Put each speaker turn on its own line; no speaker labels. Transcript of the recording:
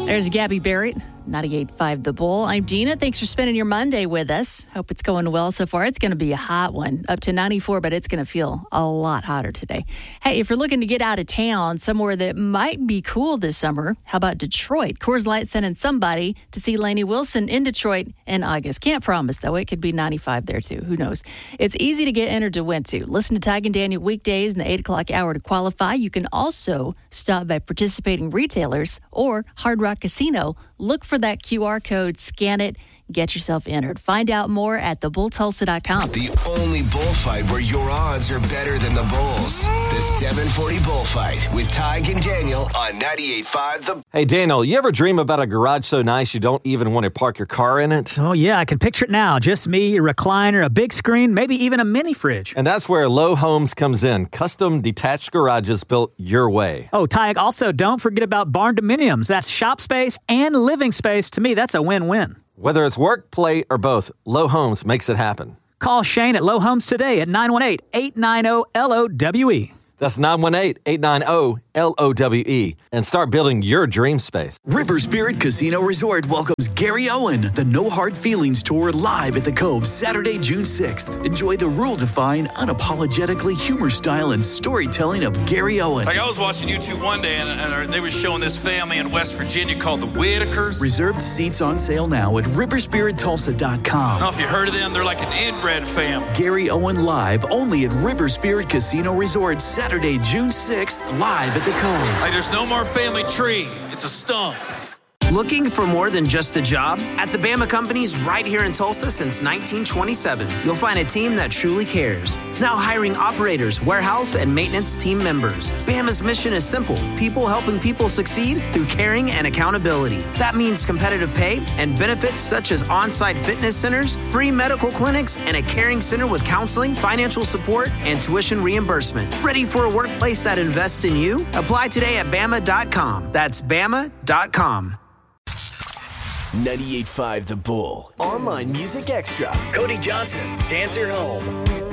There's Gabby Barrett, 98.5 The Bull. I'm Dina. Thanks for spending your Monday with us. Hope it's going well so far. It's going to be a hot one, up to 94, but it's going to feel a lot hotter today. Hey, if you're looking to get out of town, somewhere that might be cool this summer, how about Detroit? Coors Light sending somebody to see Lainey Wilson in Detroit in August. Can't promise, though. It could be 95 there, too. Who knows? It's easy to get entered to win to. Listen to Tig and Daniel weekdays in the 8 o'clock hour to qualify. You can also stop by participating retailers or Hard Rock Casino. Look for that QR code, scan it, get yourself entered. Find out more at thebulltulsa.com.
The only bullfight where your odds are better than the Bulls. The 740 Bullfight with Tig and Daniel on 98.5 The.
Hey, Daniel, you ever dream about a garage so nice you don't even want to park your car in it?
Oh, yeah, I can picture it now. Just me, a recliner, a big screen, maybe even a mini fridge.
And that's where Low Homes comes in. Custom detached garages built your way.
Oh, Tig, also don't forget about barn dominiums. That's shop space and living space. To me, that's a win-win.
Whether it's work, play, or both, Low Homes makes it happen.
Call Shane at Low Homes today at 918-890-LOWE.
That's 918-890-LOWE. And start building your dream space.
River Spirit Casino Resort welcomes Gary Owen, the No Hard Feelings Tour, live at the Cove Saturday, June 6th. Enjoy the rule-defying, unapologetically humor style and storytelling of Gary Owen.
Like I was watching YouTube one day and they were showing this family in West Virginia called the Whitakers.
Reserved seats on sale now at riverspirittulsa.com.
I don't know if you heard of them. They're like an inbred family.
Gary Owen live only at River Spirit Casino Resort Saturday, June 6th, live at the Cove.
Like there's no more family tree. It's a stump.
Looking for more than just a job? At the Bama Company's right here in Tulsa since 1927, you'll find a team that truly cares. Now hiring operators, warehouse, and maintenance team members. Bama's mission is simple: people helping people succeed through caring and accountability. That means competitive pay and benefits such as on-site fitness centers, free medical clinics, and a caring center with counseling, financial support, and tuition reimbursement. Ready for a workplace that invests in you? Apply today at Bama.com. That's Bama.com.
98.5 The Bull. Online Music Extra. Cody Johnson, Dancer Home.